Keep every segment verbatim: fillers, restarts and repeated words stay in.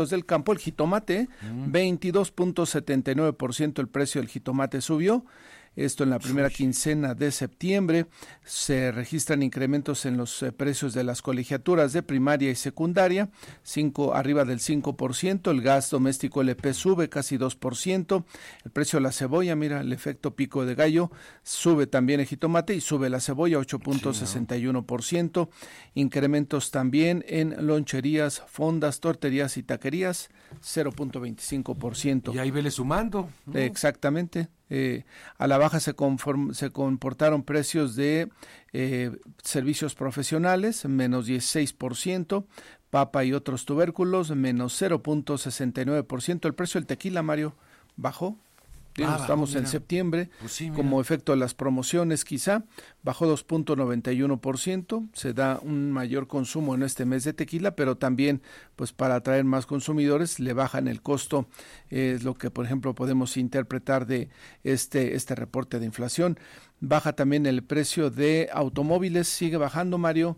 del campo, el jitomate, mm. veintidós punto setenta y nueve por ciento el precio del jitomate subió. Esto en la primera quincena de septiembre. Se registran incrementos en los eh, precios de las colegiaturas de primaria y secundaria, cinco, arriba del cinco por ciento. El gas doméstico L P sube casi dos por ciento. El precio de la cebolla, mira, el efecto pico de gallo, sube también el jitomate y sube la cebolla ocho punto sesenta y uno por ciento. Incrementos también en loncherías, fondas, torterías y taquerías, cero punto veinticinco por ciento. Y ahí vele sumando, ¿no? Exactamente. Eh, a la baja se, conform, se comportaron precios de eh, servicios profesionales, menos dieciséis por ciento, papa y otros tubérculos, menos cero punto sesenta y nueve por ciento. El precio del tequila, Mario, bajó. Digo, ah, estamos bajó, en septiembre, pues sí, como efecto de las promociones quizá, bajó dos punto noventa y uno por ciento, se da un mayor consumo en este mes de tequila, pero también pues para atraer más consumidores le bajan el costo, es eh, lo que por ejemplo podemos interpretar de este, este reporte de inflación. Baja también el precio de automóviles, sigue bajando, Mario.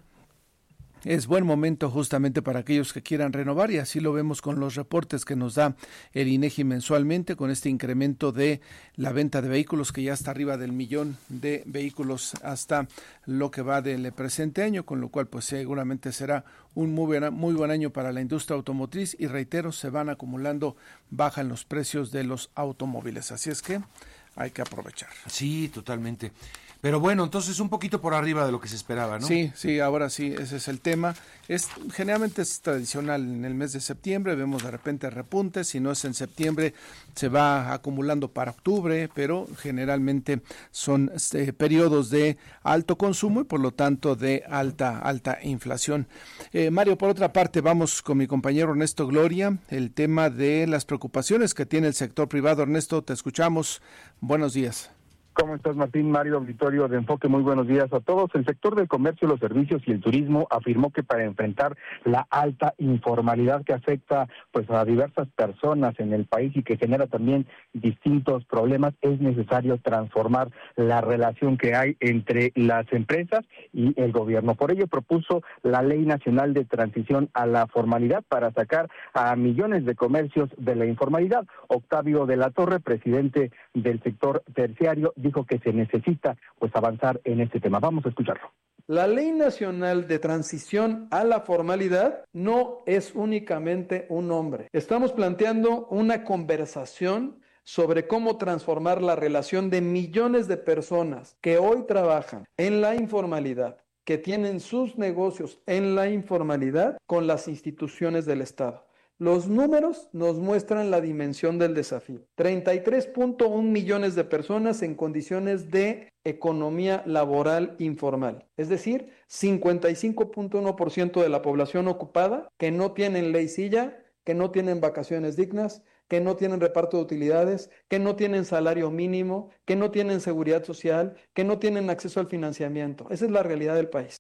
Es buen momento justamente para aquellos que quieran renovar y así lo vemos con los reportes que nos da el INEGI mensualmente con este incremento de la venta de vehículos que ya está arriba del millón de vehículos hasta lo que va del presente año, con lo cual pues seguramente será un muy buen, muy buen año para la industria automotriz y reitero, se van acumulando baja en los precios de los automóviles, así es que hay que aprovechar. Sí, totalmente. Pero bueno, entonces un poquito por arriba de lo que se esperaba, ¿no? Sí, sí, ahora sí, ese es el tema. Es generalmente es tradicional en el mes de septiembre, vemos de repente repuntes, si no es en septiembre se va acumulando para octubre, pero generalmente son este, periodos de alto consumo y por lo tanto de alta alta inflación. Eh, Mario, por otra parte, vamos con mi compañero Ernesto Gloria, el tema de las preocupaciones que tiene el sector privado. Ernesto, te escuchamos. Buenos días. ¿Cómo estás, Martín? Mario, auditorio de Enfoque, muy buenos días a todos. El sector del comercio, los servicios y el turismo afirmó que para enfrentar la alta informalidad que afecta pues a diversas personas en el país y que genera también distintos problemas, es necesario transformar la relación que hay entre las empresas y el gobierno. Por ello propuso la Ley Nacional de Transición a la Formalidad para sacar a millones de comercios de la informalidad. Octavio de la Torre, presidente del sector terciario, dijo que se necesita pues avanzar en este tema. Vamos a escucharlo. La Ley Nacional de Transición a la Formalidad no es únicamente un nombre. Estamos planteando una conversación sobre cómo transformar la relación de millones de personas que hoy trabajan en la informalidad, que tienen sus negocios en la informalidad, con las instituciones del Estado. Los números nos muestran la dimensión del desafío. treinta y tres punto uno millones de personas en condiciones de economía laboral informal. Es decir, cincuenta y cinco punto uno por ciento de la población ocupada que no tienen ley silla, que no tienen vacaciones dignas, que no tienen reparto de utilidades, que no tienen salario mínimo, que no tienen seguridad social, que no tienen acceso al financiamiento. Esa es la realidad del país.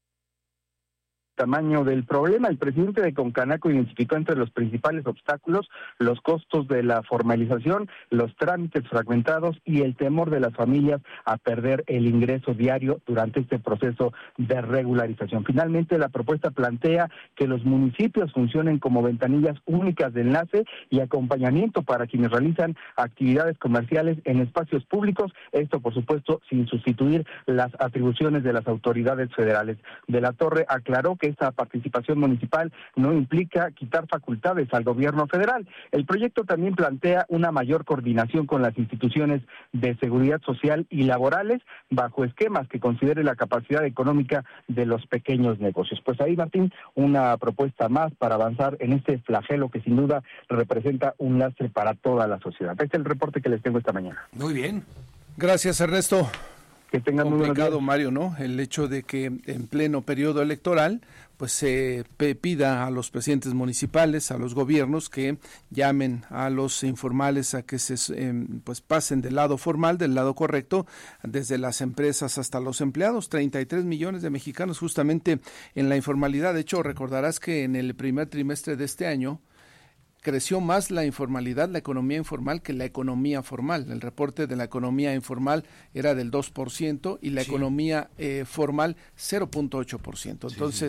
Tamaño del problema. El presidente de Concanaco identificó entre los principales obstáculos los costos de la formalización, los trámites fragmentados y el temor de las familias a perder el ingreso diario durante este proceso de regularización. Finalmente, la propuesta plantea que los municipios funcionen como ventanillas únicas de enlace y acompañamiento para quienes realizan actividades comerciales en espacios públicos, esto por supuesto sin sustituir las atribuciones de las autoridades federales. De la Torre aclaró que esta participación municipal no implica quitar facultades al gobierno federal. El proyecto también plantea una mayor coordinación con las instituciones de seguridad social y laborales bajo esquemas que considere la capacidad económica de los pequeños negocios. Pues ahí, Martín, una propuesta más para avanzar en este flagelo que sin duda representa un lastre para toda la sociedad. Este es el reporte que les tengo esta mañana. Muy bien. Gracias, Ernesto. Que tengan muy complicado, Mario, ¿no? El hecho de que en pleno periodo electoral pues se pida a los presidentes municipales, a los gobiernos que llamen a los informales a que se eh, pues pasen del lado formal, del lado correcto, desde las empresas hasta los empleados. treinta y tres millones de mexicanos justamente en la informalidad. De hecho, recordarás que en el primer trimestre de este año creció más la informalidad, la economía informal, que la economía formal. El reporte de la economía informal era del dos por ciento y la sí. economía eh, formal cero punto ocho por ciento. Entonces, sí, sí.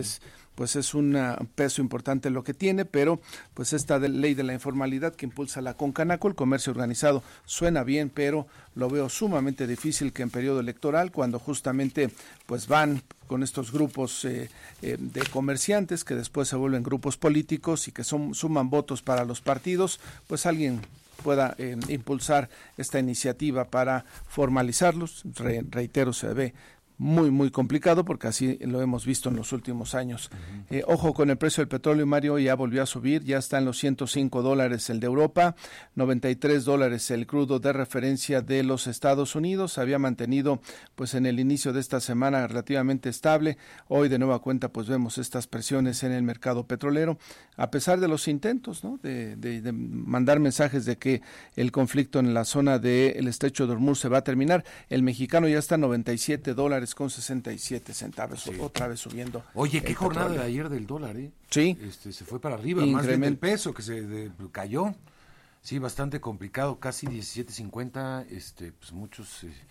pues es un peso importante lo que tiene, pero pues esta de ley de la informalidad que impulsa la Concanaco, el comercio organizado, suena bien, pero lo veo sumamente difícil que en periodo electoral, cuando justamente pues van con estos grupos eh, eh, de comerciantes que después se vuelven grupos políticos y que son, suman votos para los partidos, pues alguien pueda eh, impulsar esta iniciativa para formalizarlos. Re, reitero, se ve muy, muy complicado porque así lo hemos visto en los últimos años. Uh-huh. Eh, ojo con el precio del petróleo, Mario, ya volvió a subir, ya está en los ciento cinco dólares el de Europa, noventa y tres dólares el crudo de referencia de los Estados Unidos, se había mantenido pues en el inicio de esta semana relativamente estable, hoy de nueva cuenta pues vemos estas presiones en el mercado petrolero, a pesar de los intentos, ¿no? de, de, de mandar mensajes de que el conflicto en la zona del Estrecho de Hormuz se va a terminar, el mexicano ya está a noventa y siete dólares con sesenta y siete centavos, sí. Otra vez subiendo. Oye, qué jornada petróleo de ayer del dólar, ¿eh? Sí. Este, se fue para arriba, Increment... más bien el peso que se de, cayó. Sí, bastante complicado, casi diecisiete cincuenta, este, pues muchos... Eh,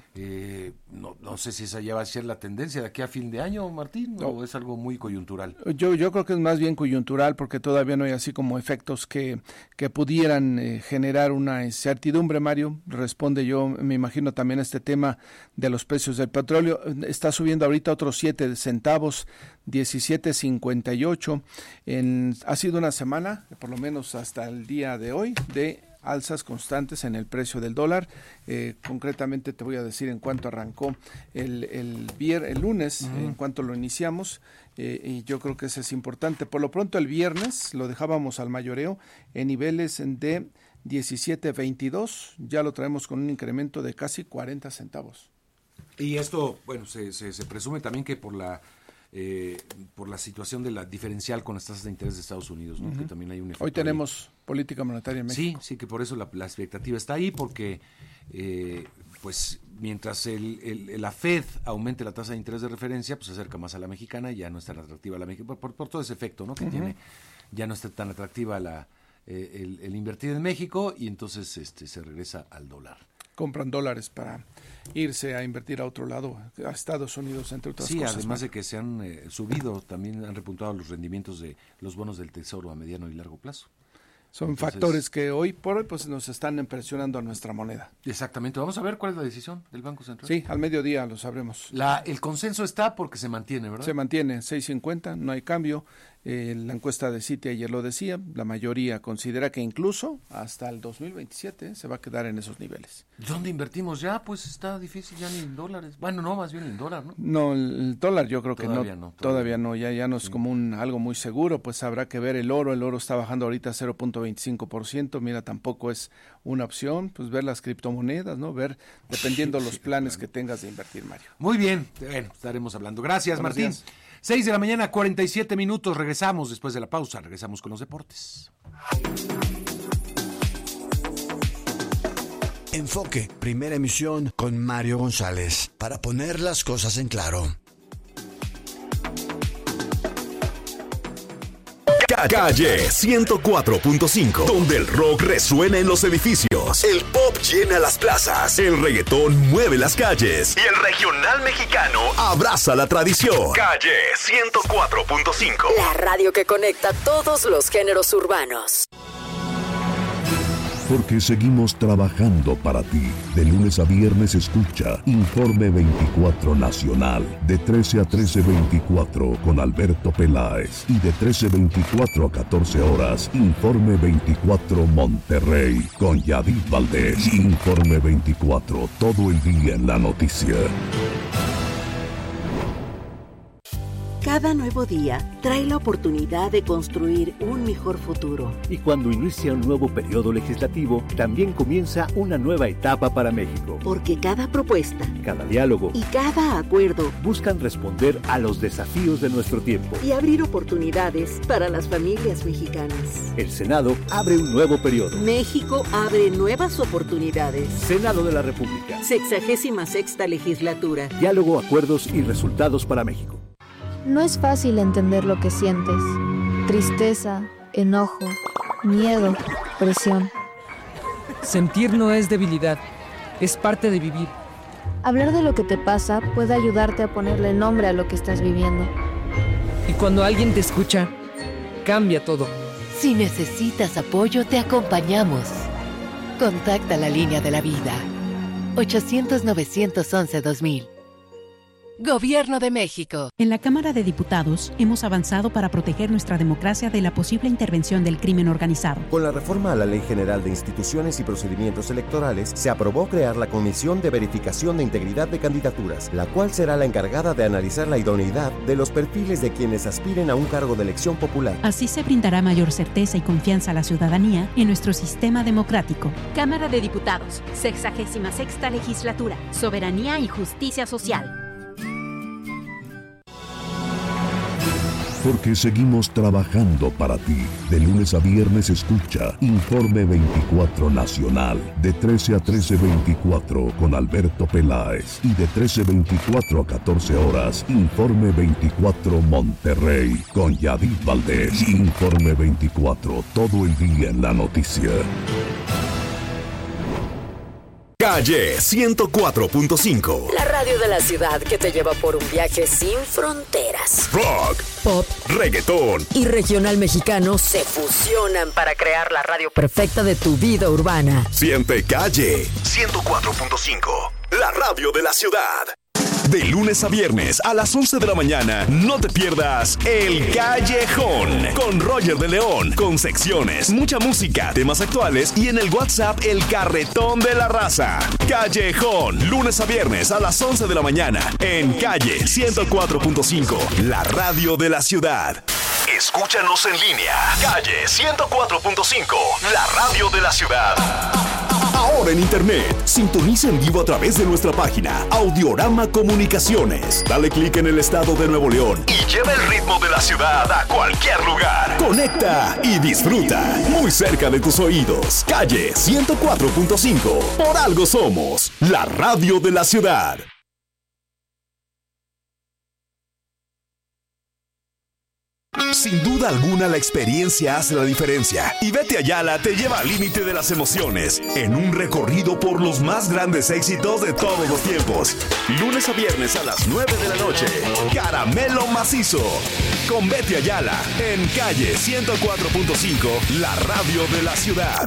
Eh, no, no sé si esa ya va a ser la tendencia de aquí a fin de año, Martín, no. o es algo muy coyuntural. Yo yo creo que es más bien coyuntural porque todavía no hay así como efectos que, que pudieran eh, generar una incertidumbre, Mario. Responde yo, me imagino también este tema de los precios del petróleo. Está subiendo ahorita otros siete centavos, diecisiete cincuenta y ocho. En, ha sido una semana, por lo menos hasta el día de hoy, de alzas constantes en el precio del dólar. Eh, concretamente te voy a decir en cuánto arrancó el el, vier, el lunes, uh-huh. en cuánto lo iniciamos, eh, y yo creo que eso es importante. Por lo pronto el viernes lo dejábamos al mayoreo en niveles de diecisiete veintidós, ya lo traemos con un incremento de casi cuarenta centavos. Y esto, bueno, se, se, se presume también que por la Eh, por la situación de la diferencial con las tasas de interés de Estados Unidos, ¿no? Uh-huh. Que también hay un efecto. Hoy tenemos ahí. Política monetaria en México. Sí, sí, que por eso la, la expectativa está ahí, porque eh, pues mientras el, el, la Fed aumente la tasa de interés de referencia, pues se acerca más a la mexicana y ya no es tan atractiva la mexicana, por, por, por todo ese efecto, ¿no? Que uh-huh. tiene, ya no está tan atractiva la eh, el, el invertir en México y entonces este se regresa al dólar. Compran dólares para irse a invertir a otro lado, a Estados Unidos, entre otras sí, cosas. Sí, además de que se han eh, subido, también han repuntado los rendimientos de los bonos del Tesoro a mediano y largo plazo. Son Entonces, factores que hoy por hoy pues nos están impresionando a nuestra moneda. Exactamente. Vamos a ver cuál es la decisión del Banco Central. Sí, al mediodía lo sabremos. La, el consenso está porque se mantiene, ¿verdad? Se mantiene, seis cincuenta, no hay cambio. Eh, la encuesta de Citi ayer lo decía, la mayoría considera que incluso hasta el dos mil veintisiete eh, se va a quedar en esos niveles. ¿Dónde invertimos ya? Pues está difícil ya ni en dólares. Bueno, no, más bien en dólar, ¿no? No, el dólar yo creo todavía que no, no. Todavía, todavía no, ya, ya no es sí. como un algo muy seguro, pues habrá que ver el oro. El oro está bajando ahorita a cero punto veinticinco por ciento, mira, tampoco es una opción, pues ver las criptomonedas, ¿no? Ver, dependiendo sí, los planes sí, claro. que tengas de invertir, Mario. Muy bien, bueno, estaremos hablando. Gracias, Buenos Martín. días. seis de la mañana, cuarenta y siete minutos. Regresamos después de la pausa. Regresamos con los deportes. Enfoque, primera emisión con Mario González. Para poner las cosas en claro. Calle ciento cuatro punto cinco, donde el rock resuena en los edificios, el pop llena las plazas, el reggaetón mueve las calles y el regional mexicano abraza la tradición. Calle ciento cuatro punto cinco. La radio que conecta todos los géneros urbanos. Porque seguimos trabajando para ti. De lunes a viernes escucha Informe veinticuatro Nacional, de trece a trece veinticuatro con Alberto Peláez, y de trece veinticuatro a catorce horas, Informe veinticuatro Monterrey, con Yadid Valdés. Informe veinticuatro, todo el día en la noticia. Cada nuevo día trae la oportunidad de construir un mejor futuro. Y cuando inicia un nuevo periodo legislativo, también comienza una nueva etapa para México. Porque cada propuesta, cada diálogo y cada acuerdo buscan responder a los desafíos de nuestro tiempo y abrir oportunidades para las familias mexicanas. El Senado abre un nuevo periodo. México abre nuevas oportunidades. Senado de la República. Sexagésima sexta legislatura. Diálogo, acuerdos y resultados para México. No es fácil entender lo que sientes. Tristeza, enojo, miedo, presión. Sentir no es debilidad, es parte de vivir. Hablar de lo que te pasa puede ayudarte a ponerle nombre a lo que estás viviendo. Y cuando alguien te escucha, cambia todo. Si necesitas apoyo, te acompañamos. Contacta la línea de la vida. ochocientos, novecientos once, dos mil. Gobierno de México. En la Cámara de Diputados hemos avanzado para proteger nuestra democracia de la posible intervención del crimen organizado. Con la reforma a la Ley General de Instituciones y Procedimientos Electorales, se aprobó crear la Comisión de Verificación de Integridad de Candidaturas, la cual será la encargada de analizar la idoneidad de los perfiles de quienes aspiren a un cargo de elección popular. Así se brindará mayor certeza y confianza a la ciudadanía en nuestro sistema democrático. Cámara de Diputados, sexagésima sexta legislatura, Soberanía y Justicia Social. Porque seguimos trabajando para ti. De lunes a viernes escucha Informe veinticuatro Nacional, de trece a trece veinticuatro con Alberto Peláez, y de trece veinticuatro a catorce horas, Informe veinticuatro Monterrey, con Yadid Valdés. Informe veinticuatro, todo el día en la noticia. Calle ciento cuatro punto cinco. La radio de la ciudad que te lleva por un viaje sin fronteras. Rock, pop, reggaetón y regional mexicano se fusionan para crear la radio perfecta de tu vida urbana. Siente Calle ciento cuatro punto cinco, la radio de la ciudad. De lunes a viernes a las once de la mañana, no te pierdas El Callejón con Roger de León, con secciones, mucha música, temas actuales y en el WhatsApp El Carretón de la Raza. Callejón, lunes a viernes a las once de la mañana en Calle ciento cuatro punto cinco, la radio de la ciudad. Escúchanos en línea, Calle ciento cuatro punto cinco, la radio de la ciudad. Ahora en internet, sintoniza en vivo a través de nuestra página Audiorama Comunicaciones. Dale clic en el estado de Nuevo León y lleva el ritmo de la ciudad a cualquier lugar. Conecta y disfruta muy cerca de tus oídos. Calle ciento cuatro punto cinco. Por algo somos la radio de la ciudad. Sin duda alguna la experiencia hace la diferencia y Vete Ayala te lleva al límite de las emociones en un recorrido por los más grandes éxitos de todos los tiempos. Lunes a viernes a las nueve de la noche, Caramelo Macizo con Vete Ayala en Calle ciento cuatro punto cinco, la radio de la ciudad.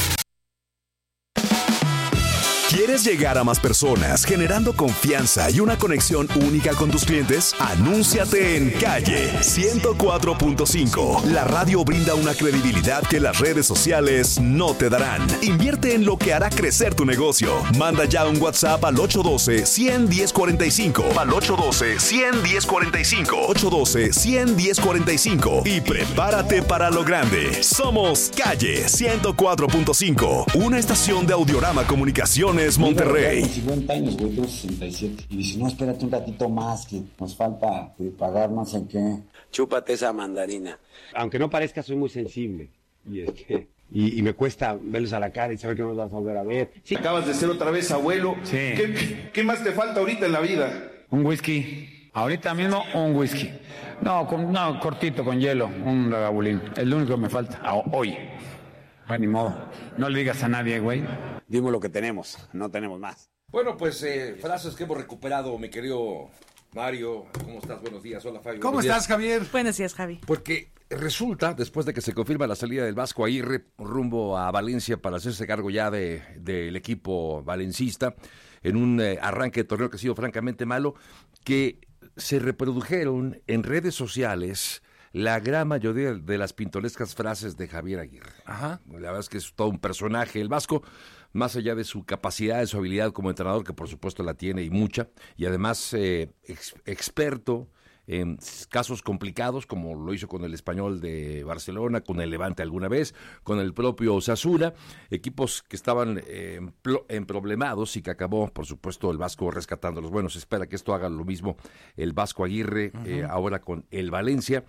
¿Quieres llegar a más personas generando confianza y una conexión única con tus clientes? Anúnciate en Calle ciento cuatro punto cinco. La radio brinda una credibilidad que las redes sociales no te darán. Invierte en lo que hará crecer tu negocio. Manda ya un WhatsApp al ocho uno dos, uno cero uno cuatro cinco. Al ocho uno dos, uno cero uno cuatro cinco. ocho uno dos, uno cero uno cuatro cinco. Y prepárate para lo grande. Somos Calle ciento cuatro punto cinco. Una estación de Audiorama Comunicaciones Monterrey. cincuenta años, güey, tengo sesenta y siete. Y dice, no, espérate un ratito más, que nos falta de pagar no sé qué. Chúpate esa mandarina. Aunque no parezca, soy muy sensible. Y es que... Y, y me cuesta verlos a la cara y saber que no los vas a volver a ver. Sí. Acabas de ser otra vez abuelo. Sí. ¿Qué, ¿Qué más te falta ahorita en la vida? Un whisky. Ahorita mismo un whisky. No, con, no cortito, con hielo. Un ragabulín. Es lo único que me falta. Ah, hoy. Bueno, ni modo. No le digas a nadie, güey. Dimos lo que tenemos. No tenemos más. Bueno, pues eh, frases que hemos recuperado, mi querido Mario. ¿Cómo estás? Buenos días. Hola, Fabio. ¿Cómo estás, Javier? Buenos días, Javi. Porque resulta, después de que se confirma la salida del Vasco Aguirre rumbo a Valencia para hacerse cargo ya de del equipo valencista, en un eh, arranque de torneo que ha sido francamente malo, que se reprodujeron en redes sociales la gran mayoría de las pintorescas frases de Javier Aguirre. Ajá. La verdad es que es todo un personaje el Vasco, más allá de su capacidad, de su habilidad como entrenador, que por supuesto la tiene y mucha, y además eh, ex, experto en casos complicados, como lo hizo con el Español de Barcelona, con el Levante alguna vez, con el propio Osasuna, equipos que estaban eh, emproblemados y que acabó, por supuesto, el Vasco rescatándolos. Bueno, se espera que esto haga lo mismo el Vasco Aguirre, uh-huh. eh, ahora con el Valencia,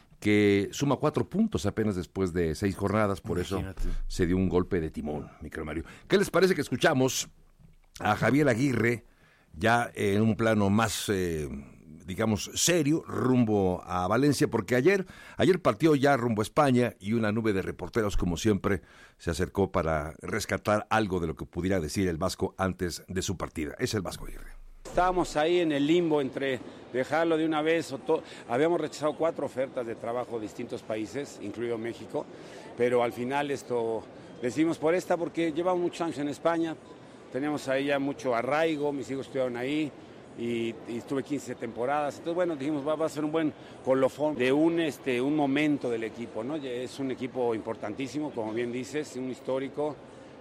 que suma cuatro puntos apenas después de seis jornadas, por Imagínate. Eso se dio un golpe de timón, mi querido Mario. ¿Qué les parece que escuchamos a Javier Aguirre ya en un plano más, eh, digamos, serio, rumbo a Valencia? Porque ayer, ayer partió ya rumbo a España y una nube de reporteros, como siempre, se acercó para rescatar algo de lo que pudiera decir el Vasco antes de su partida. Es el Vasco Aguirre. estábamos ahí en el limbo entre dejarlo de una vez o todo. Habíamos rechazado cuatro ofertas de trabajo de distintos países, incluido México, pero al final esto decidimos por esta porque llevamos muchos años en España, teníamos ahí ya mucho arraigo, mis hijos estudiaron ahí y, y estuve quince temporadas, entonces bueno, dijimos va, va a ser un buen colofón de un, este, un momento del equipo, ¿no? Es un equipo importantísimo, como bien dices, un histórico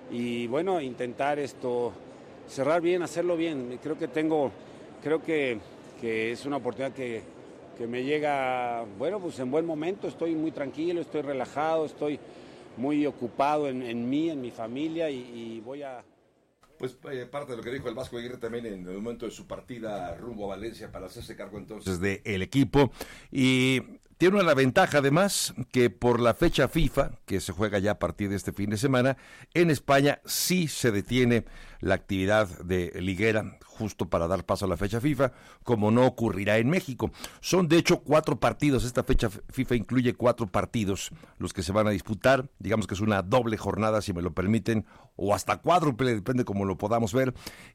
y bueno, intentar esto, cerrar bien, hacerlo bien, creo que tengo, creo que que es una oportunidad que, que me llega, bueno, pues en buen momento, estoy muy tranquilo, estoy relajado, estoy muy ocupado en, en mí, en mi familia y, y voy a... Pues eh, parte de lo que dijo el Vasco Aguirre también en el momento de su partida rumbo a Valencia para hacerse cargo entonces del equipo y... Tiene una ventaja además que por la fecha FIFA, que se juega ya a partir de este fin de semana, en España sí se detiene la actividad de liguera justo para dar paso a la fecha FIFA, como no ocurrirá en México. Son de hecho cuatro partidos, esta fecha FIFA incluye cuatro partidos los que se van a disputar, digamos que es una doble jornada si me lo permiten, o hasta cuádruple, depende como lo podamos ver,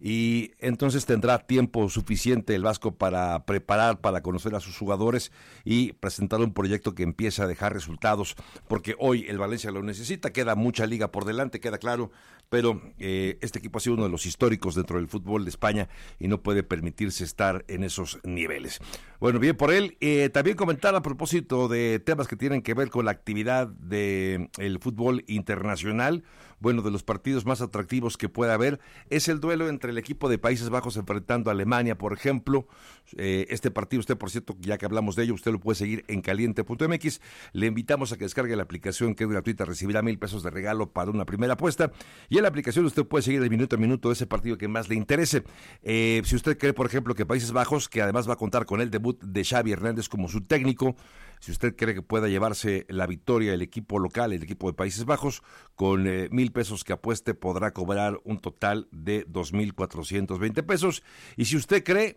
y entonces tendrá tiempo suficiente el Vasco para preparar, para conocer a sus jugadores y presentar un proyecto que empieza a dejar resultados, porque hoy el Valencia lo necesita, queda mucha liga por delante, queda claro, pero eh, este equipo ha sido uno de los históricos dentro del fútbol de España y no puede permitirse estar en esos niveles. Bueno, bien por él. Eh, también comentar a propósito de temas que tienen que ver con la actividad del fútbol internacional. Bueno, de los partidos más atractivos que pueda haber es el duelo entre el equipo de Países Bajos enfrentando a Alemania, por ejemplo. Eh, este partido, usted, por cierto, ya que hablamos de ello, usted lo puede seguir en caliente punto m x. Le invitamos a que descargue la aplicación, que es gratuita, recibirá mil pesos de regalo para una primera apuesta. Y en la aplicación usted puede seguir de minuto a minuto ese partido que más le interese. Eh, si usted cree, por ejemplo, que Países Bajos, que además va a contar con el debut de Xavi Hernández como su técnico, si usted cree que pueda llevarse la victoria el equipo local, el equipo de Países Bajos, con eh, mil pesos que apueste podrá cobrar un total de dos mil cuatrocientos veinte pesos. Y si usted cree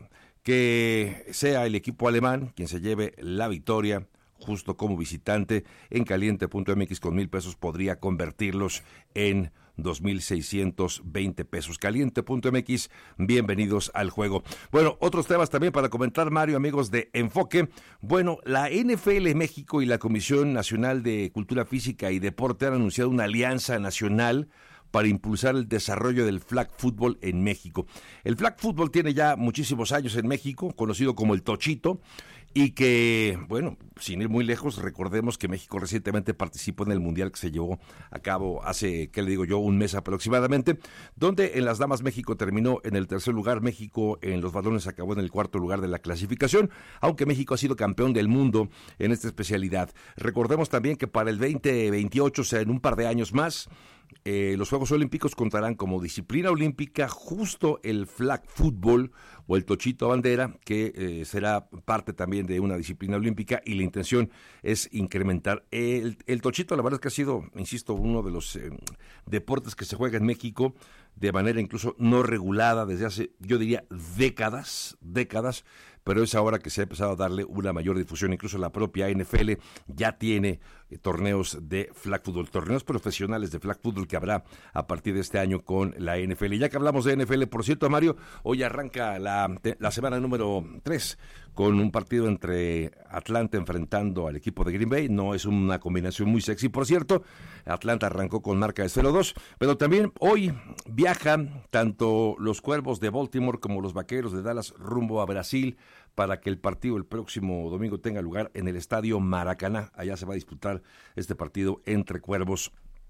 que sea el equipo alemán quien se lleve la victoria, justo como visitante, en caliente punto m x con mil pesos podría convertirlos en dos mil seiscientos veinte pesos. caliente punto m x, bienvenidos al juego. Bueno, otros temas también para comentar, Mario, amigos de Enfoque. Bueno, la N F L México y la Comisión Nacional de Cultura Física y Deporte han anunciado una alianza nacional para impulsar el desarrollo del flag football en México. El flag football tiene ya muchísimos años en México, conocido como el Tochito, y que, bueno, sin ir muy lejos, recordemos que México recientemente participó en el Mundial que se llevó a cabo hace, ¿qué le digo yo?, un mes aproximadamente, donde en las damas México terminó en el tercer lugar, México en los balones acabó en el cuarto lugar de la clasificación, aunque México ha sido campeón del mundo en esta especialidad. Recordemos también que para el veinte veintiocho, o sea, en un par de años más, Eh, los Juegos Olímpicos contarán como disciplina olímpica justo el flag football o el tochito bandera, que eh, será parte también de una disciplina olímpica, y la intención es incrementar el, el tochito. La verdad es que ha sido, insisto, uno de los eh, deportes que se juega en México de manera incluso no regulada desde hace, yo diría, décadas, décadas, pero es ahora que se ha empezado a darle una mayor difusión. Incluso la propia N F L ya tiene eh, torneos de flag football, torneos profesionales de flag football que habrá a partir de este año con la N F L. Ya que hablamos de N F L, por cierto, Mario, hoy arranca la, la semana número tres con un partido entre Atlanta enfrentando al equipo de Green Bay. No es una combinación muy sexy, por cierto. Atlanta arrancó con marca de cero dos, pero también hoy viajan tanto los Cuervos de Baltimore como los Vaqueros de Dallas rumbo a Brasil para que el partido el próximo domingo tenga lugar en el Estadio Maracaná. Allá se va a disputar este partido entre Cuervos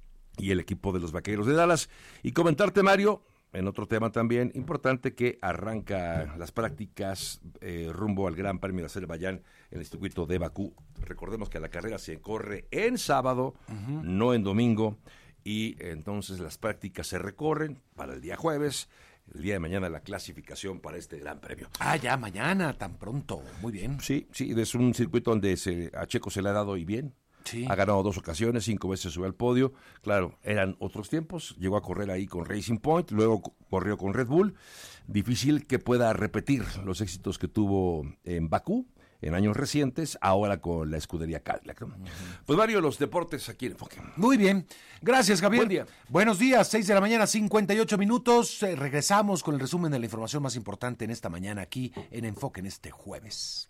y el equipo de los Vaqueros de Dallas. Y comentarte, Mario, en otro tema también importante, que arranca las prácticas eh, rumbo al Gran Premio de Azerbaiyán en el circuito de Bakú. Recordemos que la carrera se corre en sábado, uh-huh. no en domingo, y entonces las prácticas se recorren para el día jueves, el día de mañana la clasificación para este Gran Premio. Ah, ya mañana, tan pronto, muy bien. Sí, sí, es un circuito donde se, a Checo se le ha dado y bien. Sí. Ha ganado dos ocasiones, cinco veces sube al podio. Claro, eran otros tiempos. Llegó a correr ahí con Racing Point, luego corrió con Red Bull. Difícil que pueda repetir los éxitos que tuvo en Bakú, en años recientes, ahora con la escudería Cadillac, ¿no? Uh-huh. Pues Mario, los deportes aquí en Enfoque. Muy bien, gracias Javier. Buen día. Buenos días, seis de la mañana, cincuenta y ocho minutos. Eh, regresamos con el resumen de la información más importante en esta mañana aquí en Enfoque en este jueves.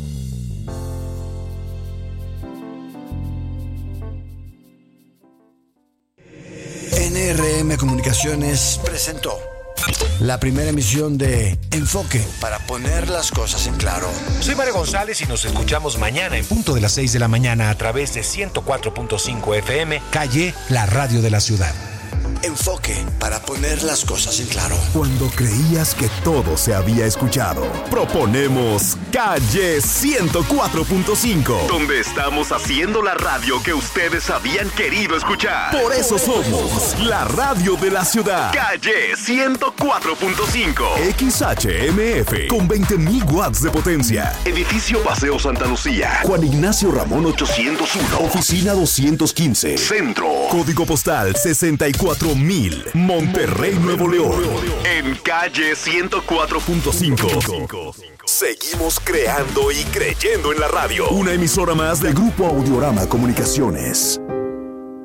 N R M Comunicaciones presentó la primera emisión de Enfoque, para poner las cosas en claro. Soy Mario González y nos escuchamos mañana en punto de las seis de la mañana a través de ciento cuatro punto cinco F M, Calle, la radio de la ciudad. Enfoque, para poner las cosas en claro. Cuando creías que todo se había escuchado, proponemos Calle ciento cuatro punto cinco, donde estamos haciendo la radio que ustedes habían querido escuchar. Por eso somos la radio de la ciudad. Calle ciento cuatro punto cinco, X H M F, con veinte mil watts de potencia. Edificio Paseo Santa Lucía, Juan Ignacio Ramón ochocientos uno, Oficina doscientos quince, Centro. Código postal sesenta y cuatro mil, Monterrey, Nuevo León. En Calle ciento cuatro punto cinco. Seguimos creando y creyendo en la radio. Una emisora más del Grupo Audiorama Comunicaciones.